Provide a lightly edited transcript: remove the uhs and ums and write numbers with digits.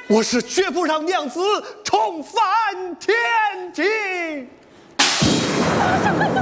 我是绝不让娘子重返天庭。 长官。